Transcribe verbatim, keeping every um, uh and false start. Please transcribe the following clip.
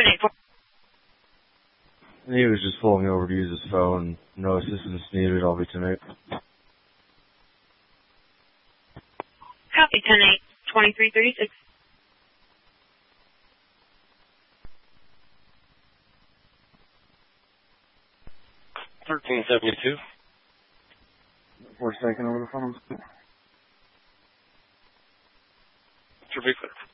eight four. He was just pulling over to use his phone. No assistance needed. I'll be tonight. Copy, ten eight, twenty-three thirty-six. thirteen seventy-two. We're taking over the phone. Should be clear.